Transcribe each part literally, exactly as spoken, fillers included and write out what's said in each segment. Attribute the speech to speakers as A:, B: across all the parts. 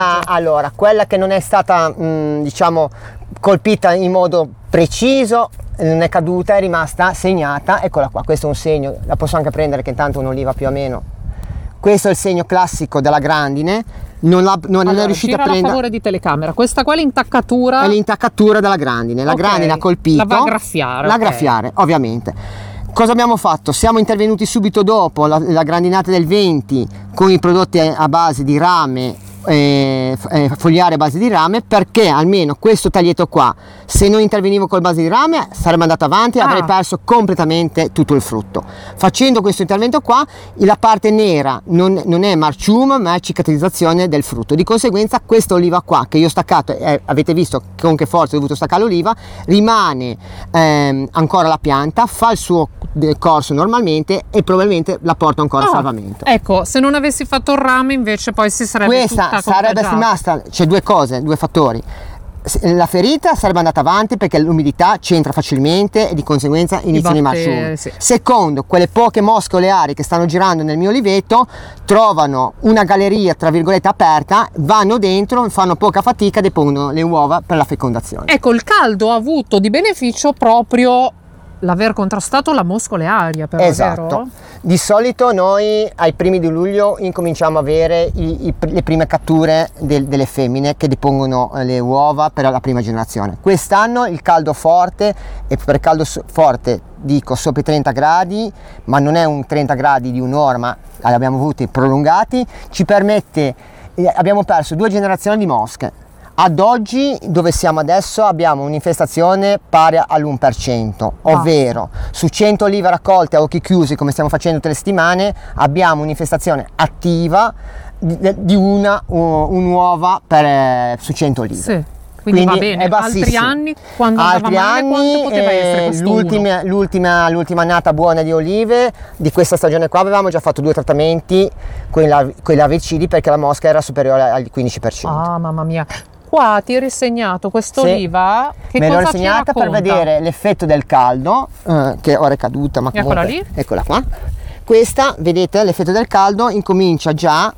A: Allora, quella che non è stata mh, diciamo colpita in modo preciso, non è caduta, è rimasta segnata, eccola qua, questo è un segno, la posso anche prendere che intanto un'oliva più o meno, questo è il segno classico della grandine, non, la, non
B: allora,
A: è riuscita a prendere.
B: A favore di telecamera, questa qua è l'intaccatura.
A: È l'intaccatura della grandine, la okay. grandine ha colpito.
B: La va a graffiare.
A: La
B: okay.
A: graffiare, ovviamente. Cosa abbiamo fatto? Siamo intervenuti subito dopo la, la grandinata del venti con i prodotti a base di rame, eh, fogliare a base di rame, perché almeno questo taglietto qua, se non intervenivo col base di rame sarebbe andato avanti e ah. avrei perso completamente tutto il frutto. Facendo questo intervento qua, la parte nera non, non è marciume ma è cicatrizzazione del frutto, di conseguenza questa oliva qua che io ho staccato, eh, avete visto con che forza ho dovuto staccare l'oliva, rimane ehm, ancora la pianta, fa il suo corso normalmente e probabilmente la porto ancora oh, a salvamento.
B: Ecco, se non avessi fatto il rame invece poi si sarebbe
A: questa sarebbe rimasta, c'è due cose, due fattori. La ferita sarebbe andata avanti perché l'umidità c'entra facilmente e di conseguenza iniziano i marciumi. Sì. Secondo, quelle poche mosche oleari che stanno girando nel mio oliveto trovano una galleria tra virgolette aperta, vanno dentro, fanno poca fatica e depongono le uova per la fecondazione.
B: Ecco, il caldo ha avuto di beneficio proprio l'aver contrastato la mosca olearia, però,
A: esatto.
B: Vero?
A: Di solito noi ai primi di luglio incominciamo a avere i, i, le prime catture del, delle femmine che depongono le uova per la prima generazione. Quest'anno il caldo forte, e per caldo forte dico sopra i trenta gradi, ma non è un trenta gradi di un'ora, ma li abbiamo avuti prolungati, ci permette, eh, abbiamo perso due generazioni di mosche. Ad oggi, dove siamo adesso, abbiamo un'infestazione pari all'uno per cento, ovvero ah. su cento olive raccolte a occhi chiusi, come stiamo facendo tutte le settimane, abbiamo un'infestazione attiva di, di una un'uova per, eh, su cento olive.
B: Sì. Quindi, Quindi va bene. È altri anni, quando
A: altri
B: andava male,
A: anni,
B: quanto poteva essere questo
A: l'ultima, l'ultima, l'ultima annata buona di olive di questa stagione qua avevamo già fatto due trattamenti con i larvicidi perché la mosca era superiore al quindici per cento.
B: Ah, mamma mia. Qua ti hai risegnato quest'oliva,
A: sì, che me l'ho risegnata per vedere l'effetto del caldo, eh, che ora è caduta, ma comunque,
B: eccola lì,
A: eccola qua. Questa, vedete, l'effetto del caldo incomincia già,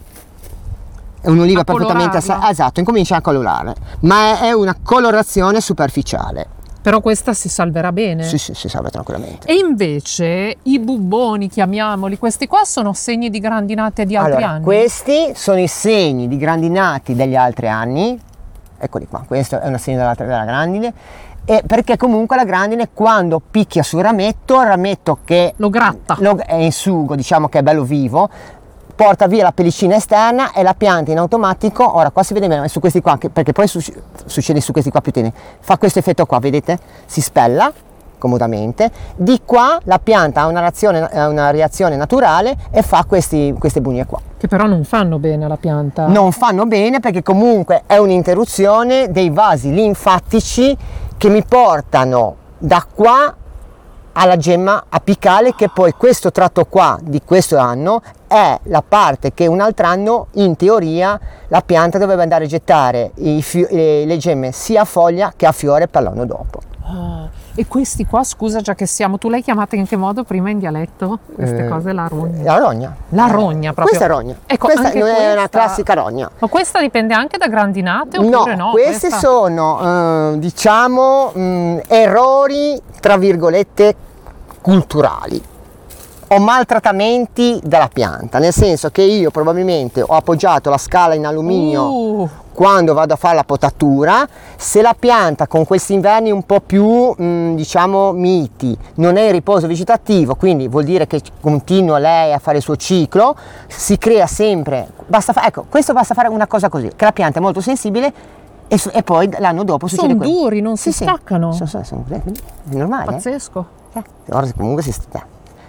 A: è un'oliva perfettamente, esatto, incomincia a colorare, ma è, è una colorazione superficiale.
B: Però questa si salverà bene?
A: Sì, sì, si salva tranquillamente.
B: E invece i bubboni, chiamiamoli, questi qua sono segni di grandinate di altri
A: allora,
B: anni?
A: Questi sono i segni di grandinati degli altri anni. Eccoli qua, questo è un segno della, della grandine, e perché comunque la grandine quando picchia sul rametto, il rametto che
B: lo gratta,
A: lo, è in sugo, diciamo che è bello vivo, porta via la pellicina esterna e la pianta in automatico, ora qua si vede bene su questi qua, che, perché poi su, succede su questi qua più teneri, fa questo effetto qua, vedete? Si spella comodamente, di qua la pianta ha una reazione, una reazione naturale e fa questi, queste bugne qua.
B: Che però non fanno bene alla pianta.
A: Non fanno bene perché comunque è un'interruzione dei vasi linfatici che mi portano da qua alla gemma apicale, che poi questo tratto qua di questo anno è la parte che un altro anno in teoria la pianta dovrebbe andare a gettare i fi- le, le gemme sia a foglia che a fiore per l'anno dopo.
B: Ah, e questi qua, scusa, già che siamo, tu l'hai chiamata in che modo prima in dialetto? Queste eh, cose, la rogna.
A: La rogna.
B: La rogna proprio.
A: Questa è rogna.
B: Ecco,
A: questa non
B: questa...
A: è una classica rogna.
B: Ma questa dipende anche da grandinate oppure no?
A: No, questi
B: questa...
A: sono eh, diciamo mh, errori tra virgolette culturali o maltrattamenti della pianta, nel senso che io probabilmente ho appoggiato la scala in alluminio uh. quando vado a fare la potatura. Se la pianta con questi inverni un po' più mh, diciamo miti non è in riposo vegetativo, quindi vuol dire che continua lei a fare il suo ciclo, si crea sempre, basta fa- ecco, questo basta fare una cosa così, che la pianta è molto sensibile e, su- e poi l'anno dopo succede
B: sono duri, non si
A: sì,
B: staccano.
A: Sì, sono, sono, sono, è normale.
B: Pazzesco.
A: Eh? Ora comunque si sta.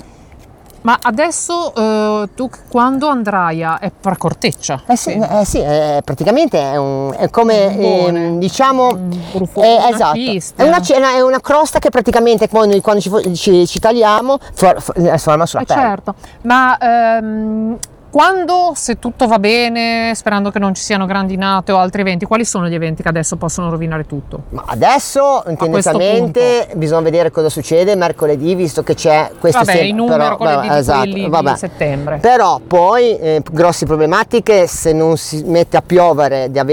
B: Ma adesso eh, tu quando andrai a è per corteccia?
A: Eh sì, eh sì eh, praticamente è, un, è come
B: un
A: eh, diciamo
B: un brufo,
A: è,
B: una
A: esatto,
B: pista.
A: è, una, è una crosta che praticamente quando, quando ci, ci, ci tagliamo for, for, forma sulla
B: eh
A: pelle.
B: Certo, ma ehm, quando, se tutto va bene, sperando che non ci siano grandinate o altri eventi, quali sono gli eventi che adesso possono rovinare tutto?
A: Ma adesso tendenzialmente bisogna vedere cosa succede mercoledì, visto che c'è questa
B: vabbè,
A: sera,
B: i numeri
A: però,
B: mercoledì
A: vabbè,
B: di
A: esatto,
B: quelli
A: vabbè.
B: di settembre.
A: Però poi eh, grosse problematiche se non si mette a piovere di avere